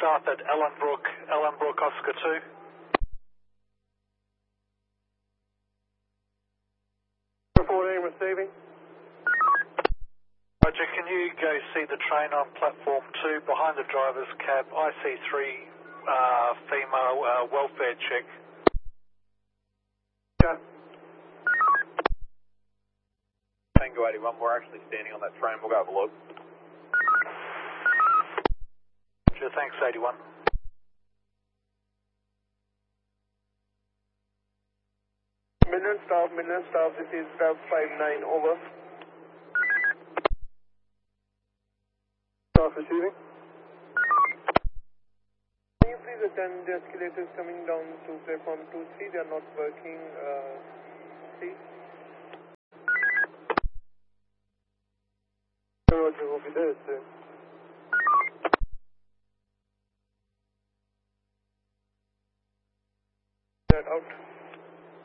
south at Ellenbrook Oscar 2. Receiving. Roger, can you go see the train on platform 2 behind the driver's cab, IC3 female welfare check? Yeah. Tango 81, we're actually standing on that train, we'll go have a look. Roger, thanks 81. Midland staff, this is Rev 59, over. Staff receiving. Can you please attend the escalators coming down to platform 2-3, they are not working, please. Roger, will be there, sir. That out.